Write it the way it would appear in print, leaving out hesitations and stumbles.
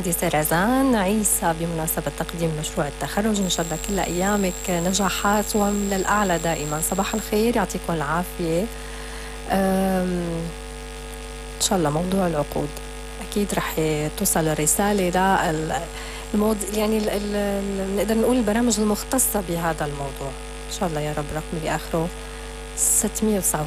المهندسة رزان عيسى بمناسبة تقديم مشروع التخرج. إن شاء الله كل أيامك نجاحات ومن الأعلى دائما. صباح الخير، يعطيكم العافية. إن شاء الله موضوع العقود أكيد رح توصل الرسالة يعني نقدر نقول البرامج المختصة بهذا الموضوع. إن شاء الله يا رب. رقم اللي آخره 659